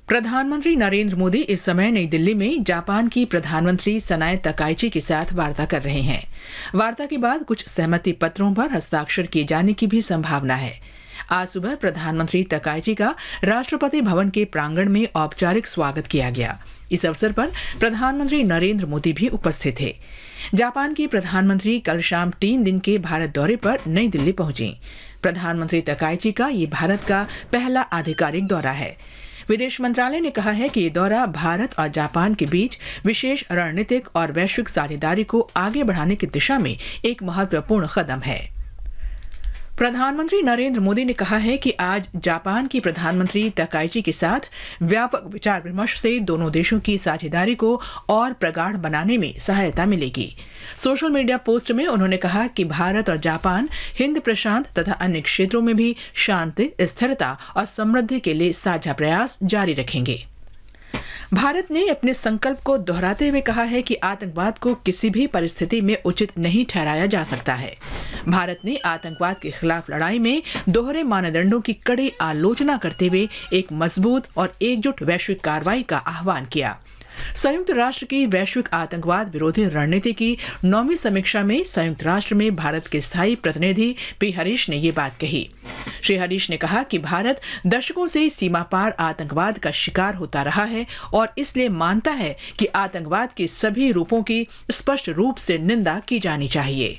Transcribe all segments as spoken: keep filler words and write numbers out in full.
प्रधानमंत्री नरेंद्र मोदी इस समय नई दिल्ली में जापान की प्रधानमंत्री सनाए तकाइची के साथ वार्ता कर रहे हैं। वार्ता के बाद कुछ सहमति पत्रों पर हस्ताक्षर किए जाने की भी संभावना है। आज सुबह प्रधानमंत्री तकाइची का राष्ट्रपति भवन के प्रांगण में औपचारिक स्वागत किया गया। इस अवसर पर प्रधानमंत्री नरेंद्र मोदी भी उपस्थित थे। जापान की प्रधानमंत्री कल शाम तीन दिन के भारत दौरे पर नई दिल्ली पहुंची। प्रधानमंत्री तकाइची का ये भारत का पहला आधिकारिक दौरा है। विदेश मंत्रालय ने कहा है कि ये दौरा भारत और जापान के बीच विशेष रणनीतिक और वैश्विक साझेदारी को आगे बढ़ाने की दिशा में एक महत्वपूर्ण कदम है। प्रधानमंत्री नरेंद्र मोदी ने कहा है कि आज जापान की प्रधानमंत्री तकाइची के साथ व्यापक विचार विमर्श से दोनों देशों की साझेदारी को और प्रगाढ़ बनाने में सहायता मिलेगी। सोशल मीडिया पोस्ट में उन्होंने कहा कि भारत और जापान हिंद प्रशांत तथा अन्य क्षेत्रों में भी शांति, स्थिरता और समृद्धि के लिए साझा प्रयास जारी रखेंगे। भारत ने अपने संकल्प को दोहराते हुए कहा है कि आतंकवाद को किसी भी परिस्थिति में उचित नहीं ठहराया जा सकता है। भारत ने आतंकवाद के खिलाफ लड़ाई में दोहरे मानदंडों की कड़ी आलोचना करते हुए एक मजबूत और एकजुट वैश्विक कार्रवाई का आह्वान किया। संयुक्त राष्ट्र की वैश्विक आतंकवाद विरोधी रणनीति की नौवीं समीक्षा में संयुक्त राष्ट्र में भारत के स्थायी प्रतिनिधि पी हरीश ने ये बात कही। श्री हरीश ने कहा कि भारत दशकों से सीमा पार आतंकवाद का शिकार होता रहा है और इसलिए मानता है कि आतंकवाद के सभी रूपों की स्पष्ट रूप से निंदा की जानी चाहिए।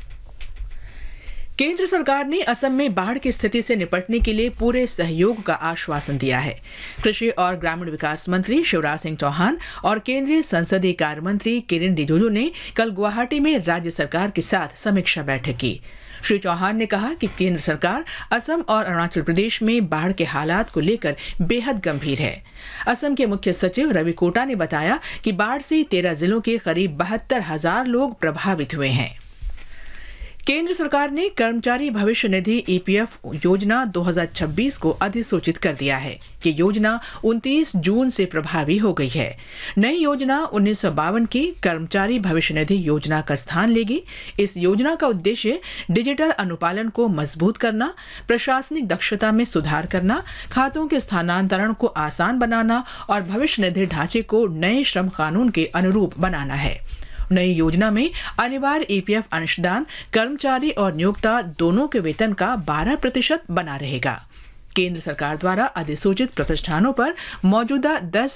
केंद्र सरकार ने असम में बाढ़ की स्थिति से निपटने के लिए पूरे सहयोग का आश्वासन दिया है। कृषि और ग्रामीण विकास मंत्री शिवराज सिंह चौहान और केंद्रीय संसदीय कार्य मंत्री किरेन रिजिजू ने कल गुवाहाटी में राज्य सरकार के साथ समीक्षा बैठक की। श्री चौहान ने कहा कि केंद्र सरकार असम और अरुणाचल प्रदेश में बाढ़ के हालात को लेकर बेहद गंभीर है। असम के मुख्य सचिव रवि कोटा ने बताया कि बाढ़ से तेरह जिलों के करीब बहत्तर हजार लोग प्रभावित हुए हैं। केंद्र सरकार ने कर्मचारी भविष्य निधि ई पी एफ योजना दो हज़ार छब्बीस को अधिसूचित कर दिया है। ये योजना उनतीस जून से प्रभावी हो गई है। नई योजना उन्नीस सौ बावन की कर्मचारी भविष्य निधि योजना का स्थान लेगी। इस योजना का उद्देश्य डिजिटल अनुपालन को मजबूत करना, प्रशासनिक दक्षता में सुधार करना, खातों के स्थानांतरण को आसान बनाना और भविष्य निधि ढांचे को नए श्रम कानून के अनुरूप बनाना है। नई योजना में अनिवार्य ई पी एफ अंशदान कर्मचारी और नियोक्ता दोनों के वेतन का बारह प्रतिशत बना रहेगा। केंद्र सरकार द्वारा अधिसूचित प्रतिष्ठानों पर मौजूदा दस